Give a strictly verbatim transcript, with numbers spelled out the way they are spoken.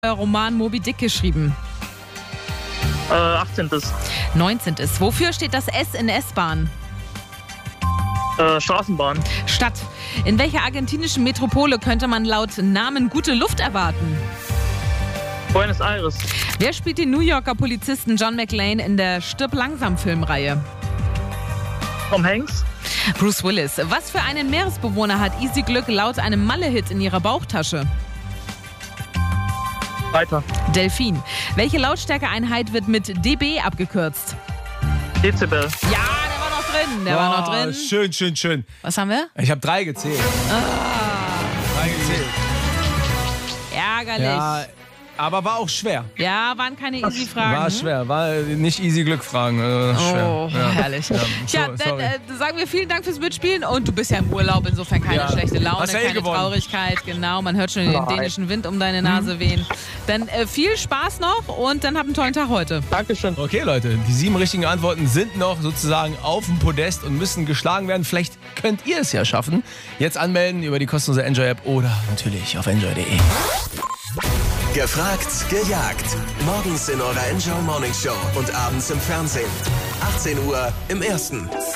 Roman Moby Dick geschrieben? Äh, achtzehntes. neunzehntes. Wofür steht das S in S-Bahn? Äh, Straßenbahn. Stadt. In welcher argentinischen Metropole könnte man laut Namen gute Luft erwarten? Buenos Aires. Wer spielt den New Yorker Polizisten John McClane in der Stirb langsam Filmreihe? Tom Hanks. Bruce Willis. Was für einen Meeresbewohner hat Easy Glück laut einem Malle-Hit in ihrer Bauchtasche? Weiter. Delfin. Welche Lautstärkeeinheit wird mit dB abgekürzt? Dezibel. Ja, der war noch drin. Der Wow, war noch drin. Schön, schön, schön. Was haben wir? Ich habe drei gezählt. Drei gezählt. Ärgerlich. Ja, Ja, aber war auch schwer. waren keine easy Fragen. War schwer. War nicht easy Glück-Fragen. Äh, schwer. Oh, ja. herrlich. Ja, Tja, so, dann sorry. äh, sagen wir vielen Dank fürs Mitspielen und du bist ja im Urlaub, insofern keine Ja. schlechte Laune, Hast ja eh keine gewonnen. Traurigkeit, genau, man hört schon den Nein. dänischen Wind um deine Nase wehen. Dann äh, viel Spaß noch und dann habt einen tollen Tag heute. Dankeschön. Okay, Leute, die sieben richtigen Antworten sind noch sozusagen auf dem Podest und müssen geschlagen werden. Vielleicht könnt ihr es ja schaffen. Jetzt anmelden über die kostenlose Enjoy-App oder natürlich auf enjoy punkt de. Gefragt, gejagt. Morgens in eurer Enjoy Morning Show und abends im Fernsehen. achtzehn Uhr im Ersten.